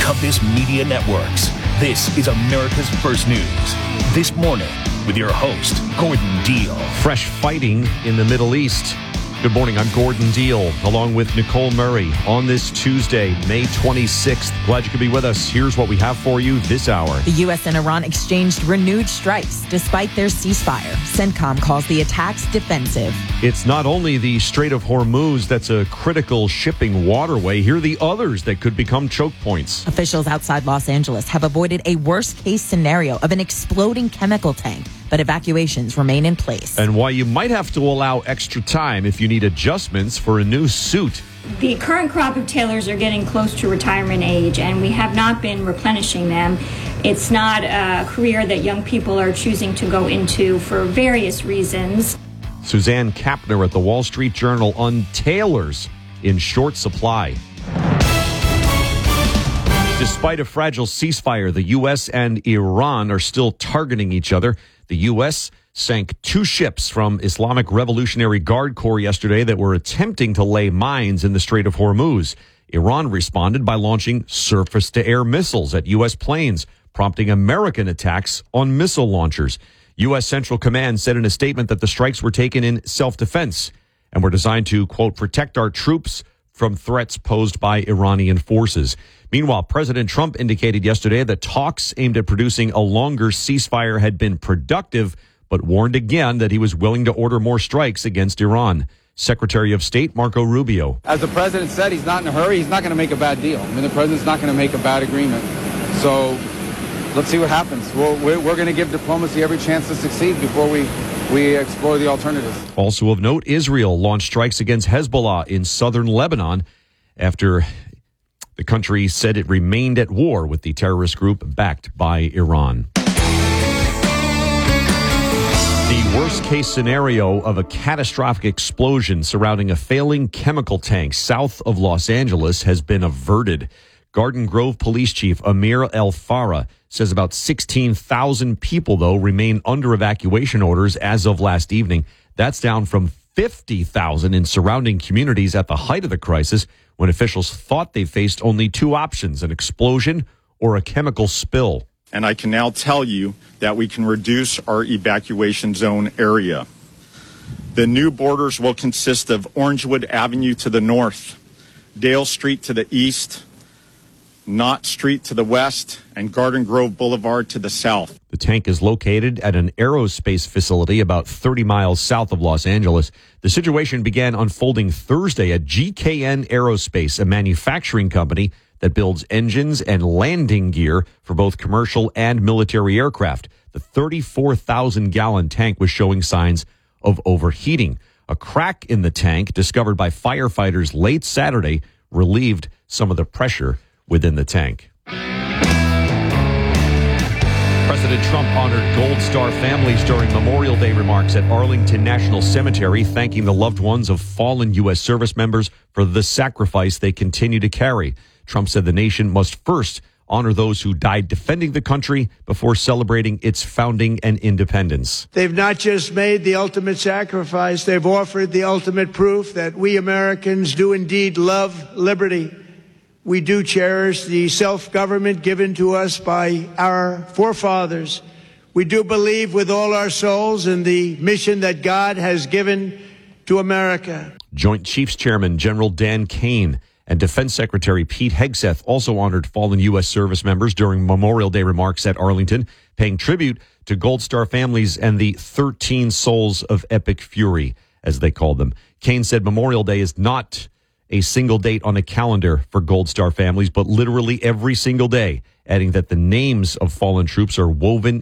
Compass Media Networks. This is America's First News. This morning with your host, Gordon Deal. Fresh fighting in the Middle East. Good morning, I'm Gordon Deal, along with Nicole Murray on this Tuesday, May 26th. Glad you could be with us. Here's what we have for you this hour. The U.S. and Iran exchanged renewed strikes despite their ceasefire. CENTCOM calls the attacks defensive. It's not only the Strait of Hormuz that's a critical shipping waterway. Here are the others that could become choke points. Officials outside Los Angeles have avoided a worst-case scenario of an exploding chemical tank, but evacuations remain in place. And why you might have to allow extra time if you need adjustments for a new suit. The current crop of tailors are getting close to retirement age, and we have not been replenishing them. It's not a career that young people are choosing to go into for various reasons. Suzanne Kapner at the Wall Street Journal on tailors in short supply. Despite a fragile ceasefire, the U.S. and Iran are still targeting each other. The U.S. sank 2 ships from Islamic Revolutionary Guard Corps yesterday that were attempting to lay mines in the Strait of Hormuz. Iran responded by launching surface-to-air missiles at U.S. planes, prompting American attacks on missile launchers. U.S. Central Command said in a statement that the strikes were taken in self-defense and were designed to, quote, protect our troops from threats posed by Iranian forces. Meanwhile, President Trump indicated yesterday that talks aimed at producing a longer ceasefire had been productive, but warned again that he was willing to order more strikes against Iran. Secretary of State Marco Rubio. As the president said, he's not in a hurry. He's not going to make a bad deal. I mean, the president's not going to make a bad agreement. So let's see what happens. We're going to give diplomacy every chance to succeed before we explore the alternatives. Also of note, Israel launched strikes against Hezbollah in southern Lebanon after the country said it remained at war with the terrorist group backed by Iran. The worst-case scenario of a catastrophic explosion surrounding a failing chemical tank south of Los Angeles has been averted. Garden Grove Police Chief Amir El Farah says about 16,000 people, though, remain under evacuation orders as of last evening. That's down from 50,000 in surrounding communities at the height of the crisis, when officials thought they faced only 2 options, an explosion or a chemical spill. And I can now tell you that we can reduce our evacuation zone area. The new borders will consist of Orangewood Avenue to the north, Dale Street to the east, Knott Street to the west, and Garden Grove Boulevard to the south. The tank is located at an aerospace facility about 30 miles south of Los Angeles. The situation began unfolding Thursday at GKN Aerospace, a manufacturing company that builds engines and landing gear for both commercial and military aircraft. The 34,000-gallon tank was showing signs of overheating. A crack in the tank, discovered by firefighters late Saturday, relieved some of the pressure within the tank. President Trump honored Gold Star families during Memorial Day remarks at Arlington National Cemetery, thanking the loved ones of fallen U.S. service members for the sacrifice they continue to carry. Trump said the nation must first honor those who died defending the country before celebrating its founding and independence. They've not just made the ultimate sacrifice, they've offered the ultimate proof that we Americans do indeed love liberty. We do cherish the self-government given to us by our forefathers. We do believe with all our souls in the mission that God has given to America. Joint Chiefs Chairman General Dan Kane and Defense Secretary Pete Hegseth also honored fallen U.S. service members during Memorial Day remarks at Arlington, paying tribute to Gold Star families and the 13 souls of epic fury, as they called them. Kane said Memorial Day is not a single date on a calendar for Gold Star families, but literally every single day, adding that the names of fallen troops are woven